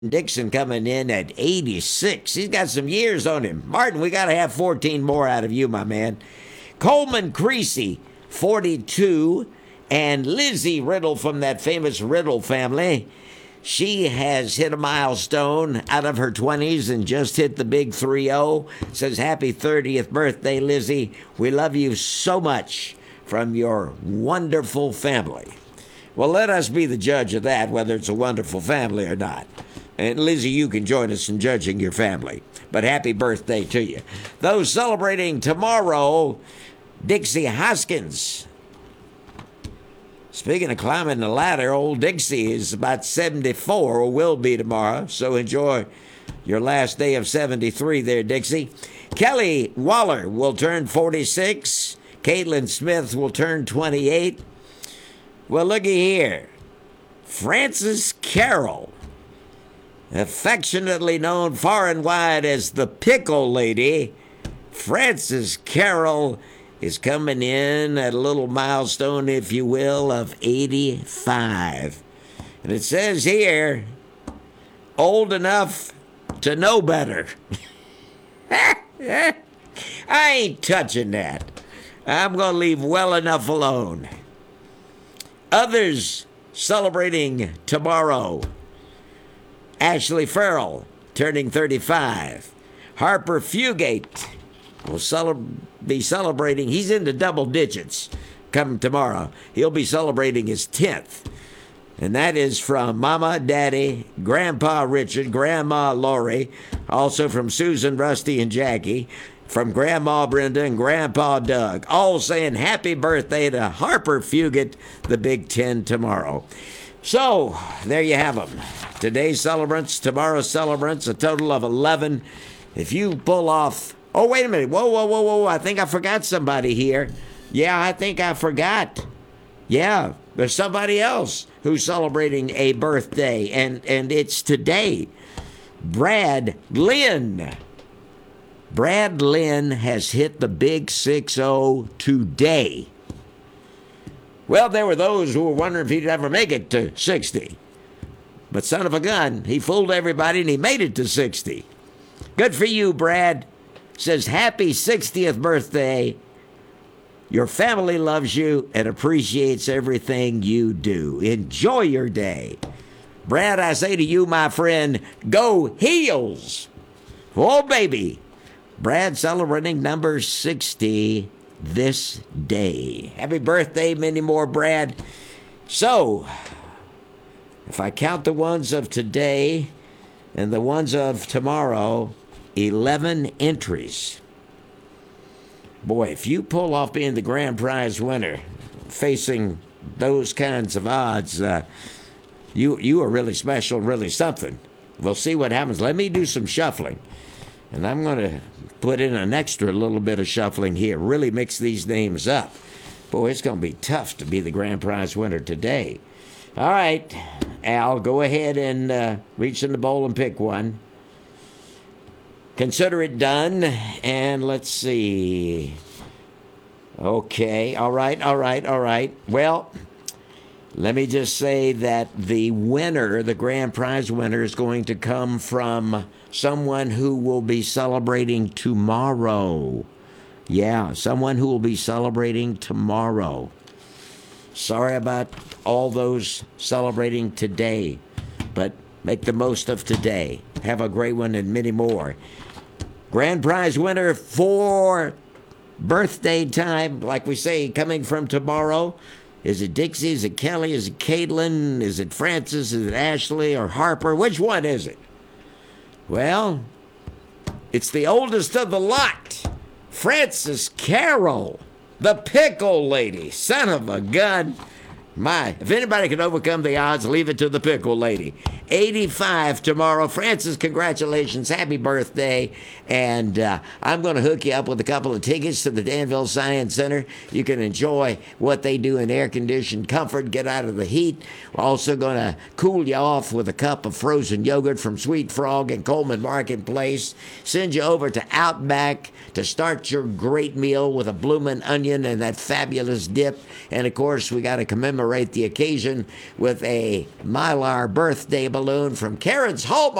Dixon coming in at 86. He's got some years on him. Martin, we got to have 14 more out of you, my man. Coleman Creasy, 42. And Lizzie Riddle from that famous Riddle family. She has hit a milestone out of her 20s and just hit the big 3-0. Says, happy 30th birthday, Lizzie. We love you so much from your wonderful family. Well, let us be the judge of that, whether it's a wonderful family or not. And Lizzie, you can join us in judging your family. But happy birthday to you. Those celebrating tomorrow, Dixie Hoskins. Speaking of climbing the ladder, old Dixie is about 74, or will be tomorrow. So enjoy your last day of 73 there, Dixie. Kelly Waller will turn 46. Caitlin Smith will turn 28. Well, looky here. Frances Carroll, affectionately known far and wide as the Pickle Lady, Frances Carroll is coming in at a little milestone, if you will, of 85. And it says here, old enough to know better. I ain't touching that. I'm going to leave well enough alone. Others celebrating tomorrow. Ashley Farrell, turning 35. Harper Fugate will be celebrating. He's into double digits coming tomorrow. He'll be celebrating his 10th. And that is from Mama, Daddy, Grandpa Richard, Grandma Lori, also from Susan, Rusty, and Jackie, from Grandma Brenda and Grandpa Doug, all saying happy birthday to Harper Fugate, the Big 10 tomorrow. So, there you have them. Today's celebrants, tomorrow's celebrants, a total of 11. If you pull off... Oh, wait a minute. Whoa. I think I forgot somebody here. Yeah, I think I forgot. Yeah, there's somebody else who's celebrating a birthday, and it's today. Brad Lynn. Brad Lynn has hit the big 6-0 today. Well, there were those who were wondering if he'd ever make it to 60. But son of a gun, he fooled everybody and he made it to 60. Good for you, Brad. Says, happy 60th birthday. Your family loves you and appreciates everything you do. Enjoy your day. Brad, I say to you, my friend, go Heels. Oh, baby. Brad celebrating number 60 this day. Happy birthday, many more, Brad. So, if I count the ones of today and the ones of tomorrow, 11 entries. Boy, if you pull off being the grand prize winner, facing those kinds of odds, you are really special, really something. We'll see what happens. Let me do some shuffling. And I'm going to put in an extra little bit of shuffling here. Really mix these names up. Boy, it's going to be tough to be the grand prize winner today. All right, Al, go ahead and reach in the bowl and pick one. Consider it done, and let's see. Okay, all right. Well, let me just say that the winner, the grand prize winner, is going to come from someone who will be celebrating tomorrow. Yeah, someone who will be celebrating tomorrow. Sorry about all those celebrating today, but make the most of today. Have a great one and many more. Grand prize winner for birthday time, like we say, coming from tomorrow. Is it Dixie? Is it Kelly? Is it Caitlin? Is it Frances? Is it Ashley or Harper? Which one is it? Well, it's the oldest of the lot. Frances Carroll, the Pickle Lady. Son of a gun. My, if anybody can overcome the odds, leave it to the Pickle Lady. 85 tomorrow. Frances, congratulations. Happy birthday. And I'm going to hook you up with a couple of tickets to the Danville Science Center. You can enjoy what they do in air-conditioned comfort, get out of the heat. We're also going to cool you off with a cup of frozen yogurt from Sweet Frog in Coleman Marketplace. Send you over to Outback to start your great meal with a bloomin' onion and that fabulous dip. And, of course, we got to commemorate commemorate the occasion with a Mylar birthday balloon from Karen's Hallmark.